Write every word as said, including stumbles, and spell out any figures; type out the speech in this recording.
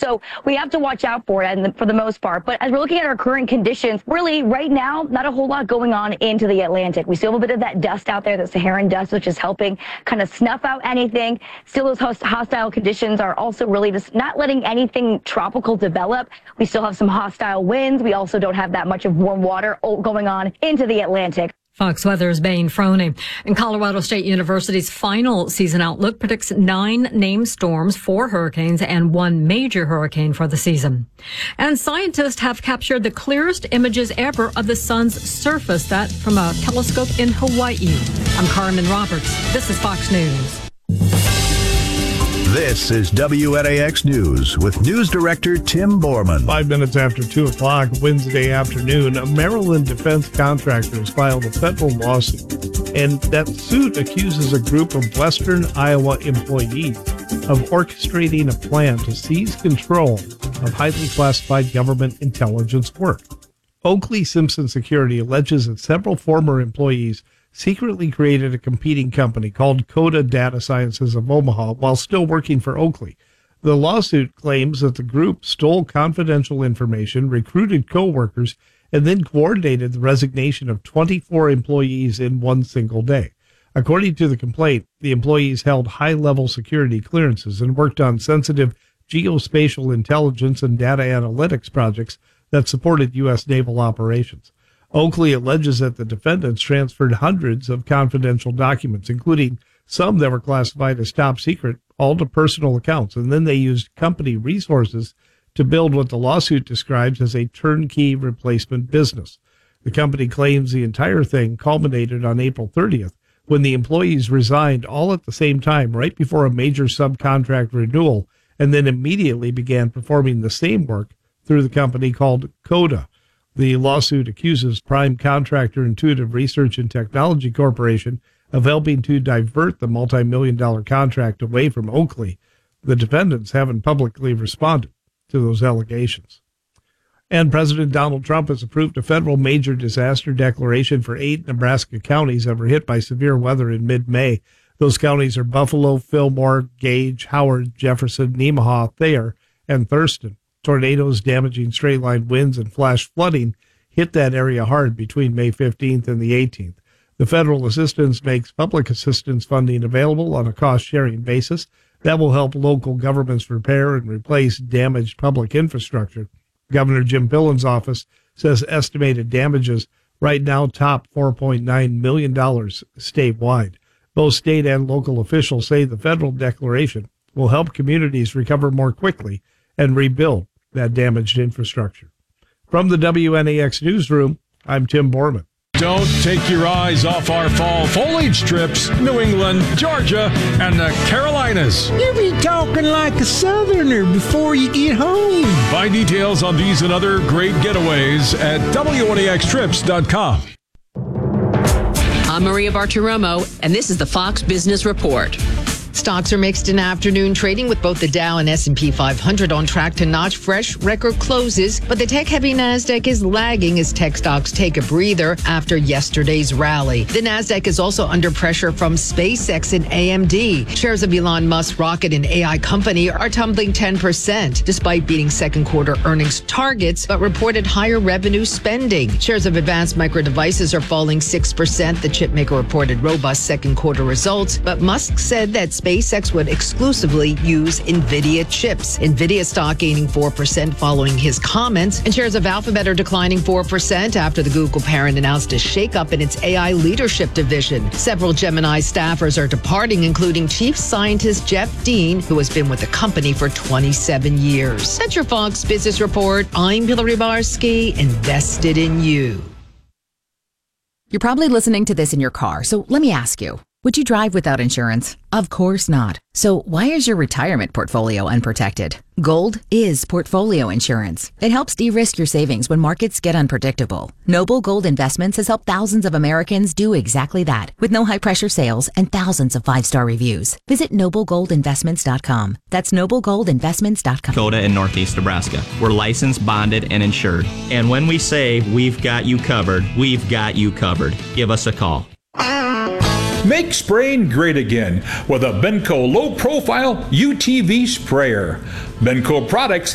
So we have to watch out for it and for the most part. But as we're looking at our current conditions, really right now, not a whole lot going on into the Atlantic. We still have a bit of that dust out there, that Saharan dust, which is helping kind of snuff out anything. Still, those host- hostile conditions are also really just not letting anything tropical develop. We still have some hostile winds. We also don't have that much of warm water going on into the Atlantic. Fox Weather's Bain Froney. And Colorado State University's final season outlook predicts nine named storms, four hurricanes, and one major hurricane for the season. And scientists have captured the clearest images ever of the sun's surface, that from a telescope in Hawaii. I'm Carmen Roberts. This is Fox News. This is W N A X News with News Director Tim Borman. Five minutes after two o'clock Wednesday afternoon, a Maryland defense contractor has filed a federal lawsuit, and that suit accuses a group of Western Iowa employees of orchestrating a plan to seize control of highly classified government intelligence work. Oakley Simpson Security alleges that several former employees secretly created a competing company called Coda Data Sciences of Omaha while still working for Oakley. The lawsuit claims that the group stole confidential information, recruited co-workers, and then coordinated the resignation of twenty-four employees in one single day. According to the complaint, the employees held high-level security clearances and worked on sensitive geospatial intelligence and data analytics projects that supported U S naval operations. Oakley alleges that the defendants transferred hundreds of confidential documents, including some that were classified as top secret, all to personal accounts, and then they used company resources to build what the lawsuit describes as a turnkey replacement business. The company claims the entire thing culminated on April thirtieth, when the employees resigned all at the same time right before a major subcontract renewal, and then immediately began performing the same work through the company called Coda. The lawsuit accuses prime contractor Intuitive Research and Technology Corporation of helping to divert the multi-million dollar contract away from Oakley. The defendants haven't publicly responded to those allegations. And President Donald Trump has approved a federal major disaster declaration for eight Nebraska counties that were hit by severe weather in mid-May. Those counties are Buffalo, Fillmore, Gage, Howard, Jefferson, Nemaha, Thayer, and Thurston. Tornadoes, damaging straight-line winds, and flash flooding hit that area hard between May fifteenth and the eighteenth. The federal assistance makes public assistance funding available on a cost-sharing basis. That will help local governments repair and replace damaged public infrastructure. Governor Jim Pillen's office says estimated damages right now top four point nine million dollars statewide. Both state and local officials say the federal declaration will help communities recover more quickly and rebuild that damaged infrastructure. From the W N A X newsroom, I'm Tim Borman. Don't take your eyes off our fall foliage trips, New England, Georgia, and the Carolinas. You be talking like a Southerner before you get home. Find details on these and other great getaways at W N A X trips dot com. I'm Maria Bartiromo, and this is the Fox Business Report. Stocks are mixed in afternoon trading, with both the Dow and S and P five hundred on track to notch fresh record closes. But the tech-heavy NASDAQ is lagging as tech stocks take a breather after yesterday's rally. The NASDAQ is also under pressure from SpaceX and A M D. Shares of Elon Musk's rocket and A I company are tumbling ten percent, despite beating second quarter earnings targets, but reported higher revenue spending. Shares of Advanced Micro Devices are falling six percent. The chipmaker reported robust second quarter results, but Musk said that SpaceX would exclusively use NVIDIA chips. NVIDIA stock gaining four percent following his comments, and shares of Alphabet are declining four percent after the Google parent announced a shakeup in its A I leadership division. Several Gemini staffers are departing, including Chief Scientist Jeff Dean, who has been with the company for twenty-seven years. That's your Fox Business Report. I'm Hillary Barsky, invested in you. You're probably listening to this in your car, so let me ask you, would you drive without insurance? Of course not. So why is your retirement portfolio unprotected? Gold is portfolio insurance. It helps de-risk your savings when markets get unpredictable. Noble Gold Investments has helped thousands of Americans do exactly that, with no high-pressure sales and thousands of five-star reviews. Visit noble gold investments dot com. That's noble gold investments dot com. Coda in Northeast Nebraska. We're licensed, bonded, and insured. And when we say we've got you covered, we've got you covered. Give us a call. Make spraying great again with a Benco low-profile U T V sprayer. Benco products